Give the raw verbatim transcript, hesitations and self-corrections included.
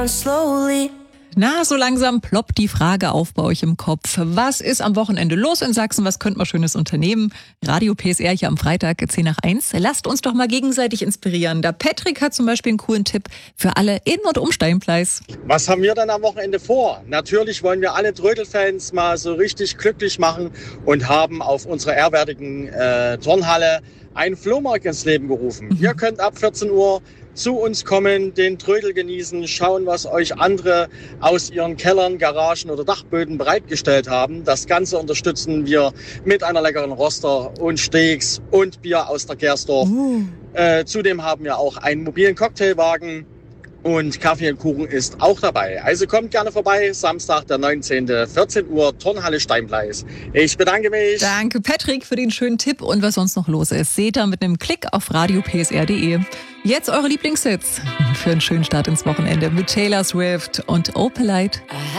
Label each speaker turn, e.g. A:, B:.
A: slowly.
B: Na, so langsam ploppt die Frage auf bei euch im Kopf. Was ist am Wochenende los in Sachsen? Was könnte man Schönes unternehmen? Radio P S R hier am Freitag, zehn nach eins. Lasst uns doch mal gegenseitig inspirieren. Der Patrick hat zum Beispiel einen coolen Tipp für alle in und um Steinpleis.
C: Was haben wir dann am Wochenende vor? Natürlich wollen wir alle Trödelfans mal so richtig glücklich machen und haben auf unserer ehrwürdigen äh, Turnhalle einen Flohmarkt ins Leben gerufen. Mhm. Ihr könnt ab vierzehn Uhr zu uns kommen, den Trödel genießen, schauen, was euch andere aus ihren Kellern, Garagen oder Dachböden bereitgestellt haben. Das Ganze unterstützen wir mit einer leckeren Roster und Steaks und Bier aus der Gersdorf. Uh. Äh, zudem haben wir auch einen mobilen Cocktailwagen und Kaffee und Kuchen ist auch dabei. Also kommt gerne vorbei, Samstag, der neunzehnte vierzehn Uhr, Turnhalle Steinpleis. Ich bedanke mich.
B: Danke Patrick für den schönen Tipp und was sonst noch los ist, seht ihr mit einem Klick auf radio p s r punkt d e. Jetzt eure Lieblingshits für einen schönen Start ins Wochenende mit Taylor Swift und Opalite.